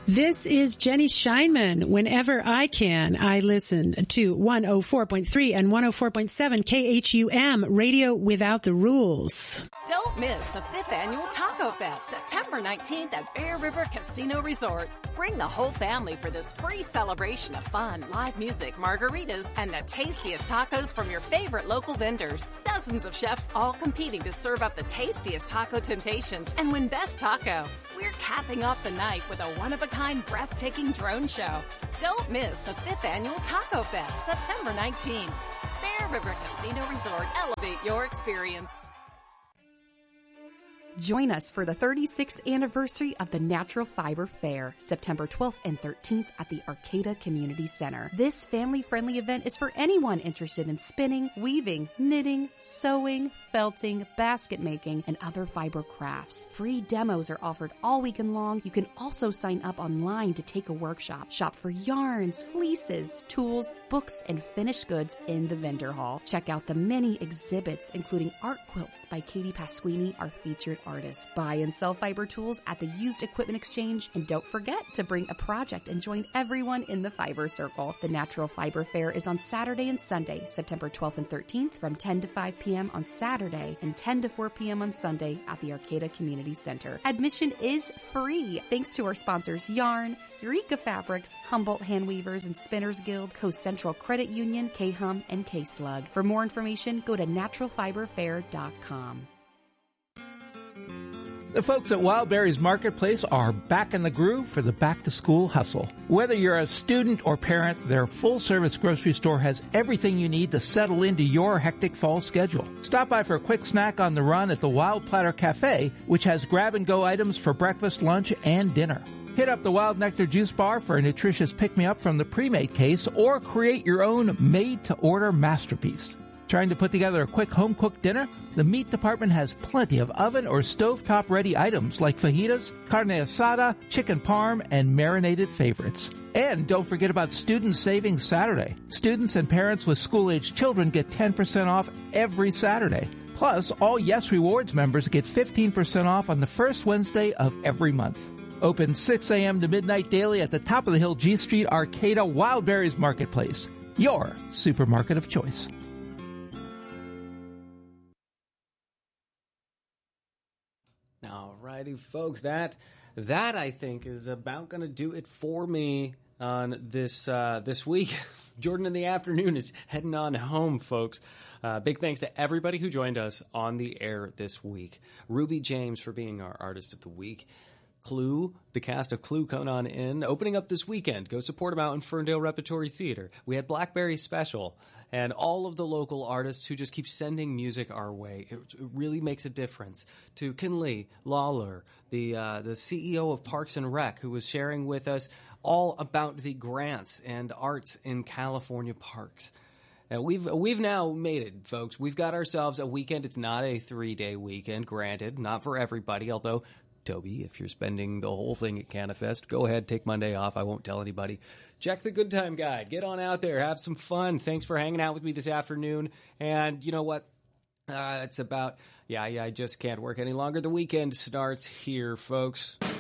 This is Jenny Scheinman. Whenever I can, I listen to 104.3 and 104.7 KHUM, Radio Without the Rules. Don't miss the 5th Annual Taco Fest, September 19th at Bear River Casino Resort. Bring the whole family for this free celebration of fun, live music, margaritas, and the tastiest tacos from your favorite local vendors. Dozens of chefs all competing to serve up the tastiest taco temptations and win Best Taco. We're capping off the night with a one-of-a-kind, breathtaking drone show. Don't miss the 5th Annual Taco Fest, September 19th. Bear River Casino Resort. Elevate your experience. Join us for the 36th anniversary of the Natural Fiber Fair, September 12th and 13th at the Arcata Community Center. This family-friendly event is for anyone interested in spinning, weaving, knitting, sewing, felting, basket making, and other fiber crafts. Free demos are offered all weekend long. You can also sign up online to take a workshop. Shop for yarns, fleeces, tools, books, and finished goods in the vendor hall. Check out the many exhibits, including art quilts by Katie Pasquini, our featured artist. Buy and sell fiber tools at the Used Equipment Exchange, and don't forget to bring a project and join everyone in the Fiber Circle. The Natural Fiber Fair is on Saturday and Sunday, September 12th and 13th from 10 to 5 p.m. on Saturday and 10 to 4 p.m. on Sunday at the Arcata Community Center. Admission is free thanks to our sponsors Yarn, Eureka Fabrics, Humboldt Handweavers and Spinners Guild, Coast Central Credit Union, K-Hum, and K-Slug. For more information, go to naturalfiberfair.com. The folks at Wildberries Marketplace are back in the groove for the back-to-school hustle. Whether you're a student or parent, their full-service grocery store has everything you need to settle into your hectic fall schedule. Stop by for a quick snack on the run at the Wild Platter Cafe, which has grab-and-go items for breakfast, lunch, and dinner. Hit up the Wild Nectar Juice Bar for a nutritious pick-me-up from the pre-made case, or create your own made-to-order masterpiece. Trying to put together a quick home-cooked dinner? The meat department has plenty of oven or stovetop-ready items like fajitas, carne asada, chicken parm, and marinated favorites. And don't forget about Student Savings Saturday. Students and parents with school-aged children get 10% off every Saturday. Plus, all Yes Rewards members get 15% off on the first Wednesday of every month. Open 6 a.m. to midnight daily at the top of the hill G Street Arcata Wildberries Marketplace, your supermarket of choice. Alrighty, folks, that I think is about going to do it for me on this week. Jordan in the afternoon is heading on home, folks. Big thanks to everybody who joined us on the air this week. Ruby James for being our Artist of the Week. Clue, the cast of Clue Conan Inn, opening up this weekend. Go support them out in Ferndale Repertory Theater. We had Blackberry Special, and all of the local artists who just keep sending music our way. It really makes a difference. To Kinley Lawler, the CEO of Parks and Rec, who was sharing with us all about the grants and arts in California parks. And we've now made it, folks. We've got ourselves a weekend. It's not a 3-day weekend, granted, not for everybody, although Toby, if you're spending the whole thing at CanaFest, go ahead, take Monday off. I won't tell anybody. Check the Good Time Guide. Get on out there. Have some fun. Thanks for hanging out with me this afternoon. And you know what? It's about, I just can't work any longer. The weekend starts here, folks.